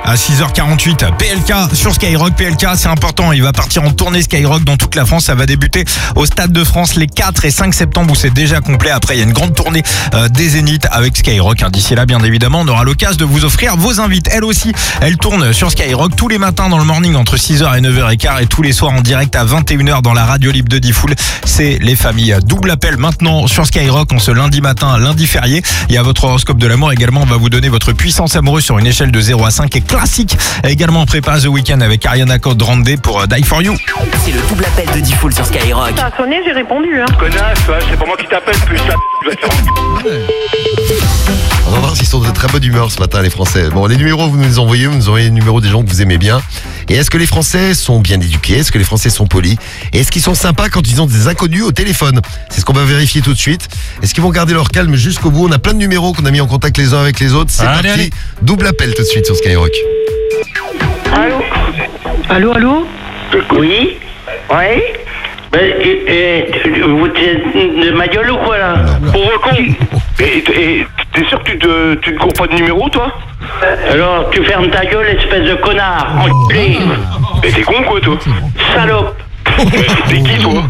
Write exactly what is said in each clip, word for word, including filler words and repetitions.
À six heures quarante-huit, P L K sur Skyrock. P L K, c'est important, il va partir en tournée Skyrock dans toute la France. Ça va débuter au Stade de France les quatre et cinq septembre où c'est déjà complet. Après, il y a une grande tournée euh, des Zéniths avec Skyrock. D'ici là, bien évidemment, on aura l'occasion de vous offrir vos invites. Elle aussi, elle tourne sur Skyrock tous les matins dans le morning entre six heures et neuf heures quinze et tous les soirs en direct à vingt et une heures dans la radio libre de Diffoul. C'est les familles. Double appel maintenant sur Skyrock en ce lundi matin, lundi férié. Il y a votre horoscope de l'amour également. On va vous donner votre puissance amoureuse sur une échelle de zéro à cinq et classique. Également en prépa The Weeknd avec Ariana Grande pour Die For You. C'est le double appel de Diffoul sur Skyrock. Ça a sonné, j'ai répondu. Hein. Connasse, ouais, c'est pas moi qui t'appelle, plus la p***, je vais te faire. On va voir s'ils sont de très bonne humeur ce matin, les Français. Bon, les numéros, vous nous les envoyez, vous nous envoyez les numéros des gens que vous aimez bien. Et est-ce que les Français sont bien éduqués? Est-ce que les Français sont polis? Et est-ce qu'ils sont sympas quand ils ont des inconnus au téléphone? C'est ce qu'on va vérifier tout de suite. Est-ce qu'ils vont garder leur calme jusqu'au bout? On a plein de numéros qu'on a mis en contact les uns avec les autres. C'est allez, parti. allez. Double appel tout de suite sur Skyrock. Allô? Allô, allô? Oui. Oui. Ben, et, et, vous êtes de ma gueule ou quoi là? Pauvre con. Et et- t'es sûr que tu te, tu te cours pas de numéro, toi? Alors tu fermes ta gueule, espèce de connard, enculé, Mais t'es con, quoi, toi? salope. Mais t'es qui, toi?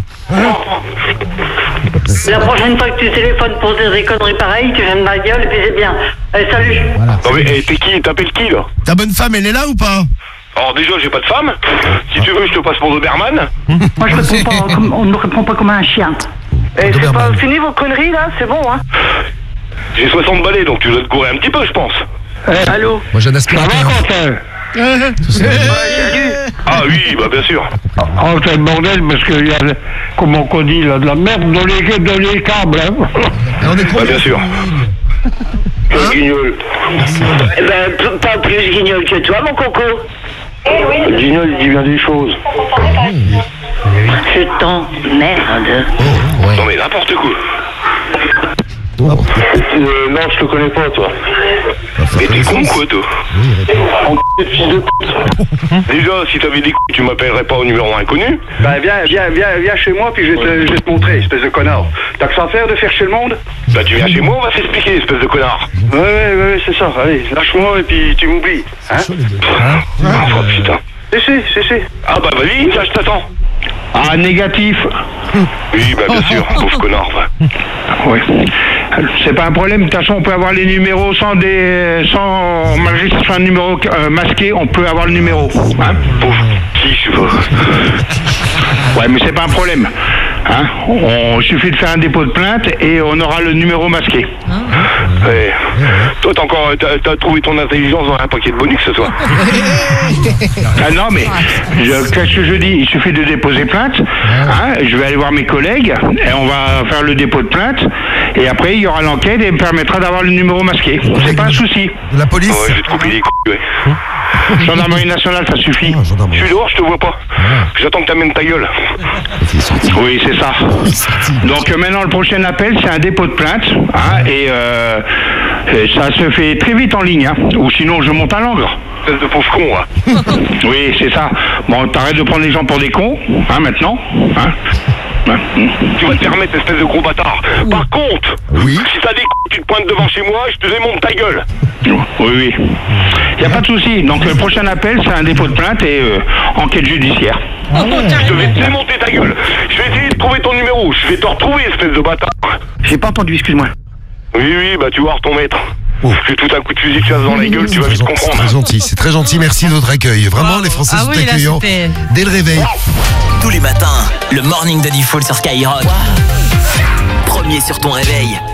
La prochaine fois que tu téléphones pour dire des conneries pareilles, tu fermes ta gueule et puis c'est bien. Allez, salut. Non, mais eh, t'es qui? T'appelles qui, là? Ta bonne femme, elle est là ou pas? Alors, déjà, j'ai pas de femme. Si tu veux, je te passe pour Doberman. Moi, je réponds pas comme, on ne répond pas comme un chien. Eh, c'est pas fini vos conneries, là? C'est bon, hein? J'ai soixante balais, donc tu dois te courir un petit peu, je pense. Eh, allô? Moi j'ai un aspirateur. Ah oui, bah bien sûr. Oh, c'est le bordel parce qu'il y a, comment on dit, là, de la merde dans les, dans les câbles. Hein. On est Bah bien sûr. Quel guignol. Eh ben, p- pas plus guignol que toi, mon coco. Le guignol, il dit bien des choses. Je t'emmerde. Non mais n'importe quoi. Euh, non, je te connais pas, toi. Mais t'es con, quoi, toi? En fils de p***. Déjà, si t'avais des couilles, tu m'appellerais pas au numéro inconnu. Bah, viens, viens, viens, viens chez moi, puis je vais te, je vais te montrer, espèce de connard. T'as que ça à faire de faire chez le monde? Bah tu viens chez moi, on va s'expliquer, espèce de connard. Ouais, ouais, ouais, c'est ça. Allez, lâche-moi et puis tu m'oublies. Hein? Ah, oh, putain. Si, si, si, si. Ah bah vas-y, ça je t'attends. Ah, négatif. Oui, bah bien sûr, pauvre connard. va. Oui. C'est pas un problème. De toute façon, on peut avoir les numéros sans des, sans, malgré que ce soit un numéro euh, masqué, on peut avoir le numéro. Hein? Pauvre petit, je sais pas. Ouais, mais c'est pas un problème. Hein? On, il suffit de faire un dépôt de plainte et on aura le numéro masqué. Ouais. Toi, t'as encore, t'as, t'as trouvé ton intelligence dans un paquet de bonus ce soir. Ah non, mais je- qu'est-ce que je dis? Il suffit de déposer plainte. Hein? Je vais aller voir mes collègues et on va faire le dépôt de plainte. Et après, il y aura l'enquête et me permettra d'avoir le numéro masqué. C'est pas un souci. De la police? Ouais, je vais te couper les couilles, ouais. Gendarmerie nationale, ça suffit. Ah, gendarmerie. Je suis dehors, je te vois pas. J'attends que t'amènes ta gueule. Il est sorti. Oui, c'est ça. Donc euh, maintenant, le prochain appel, c'est un dépôt de plainte. Hein, et, euh, et ça se fait très vite en ligne. Hein, ou sinon, je monte à l'angre. Espèce de pauvre con, là. Oui, c'est ça. Bon, t'arrêtes de prendre les gens pour des cons, hein, maintenant. Hein. Hein. Tu vas te permettre, espèce de gros bâtard. Par contre, Oui. si t'as des couilles, tu te pointes devant chez moi, je te démonte ta gueule. Oui, oui. Il n'y a pas de souci. Donc le prochain appel, c'est un dépôt de plainte et euh, enquête judiciaire. Je te vais te démonter ta gueule. Je vais essayer de trouver ton numéro. Je vais te retrouver, espèce de bâtard. J'ai pas entendu, excuse-moi. Oui, oui, bah tu vas voir ton maître. Je fais tout un coup de fusil de chasse dans la gueule, tu vas vite C'est comprendre. très gentil, c'est très gentil. Merci de votre accueil. Vraiment, les Français Ah sont oui, là, accueillants c'était- dès le réveil. Tous les matins, le morning de Diffoul sur Skyrock. Premier sur ton réveil.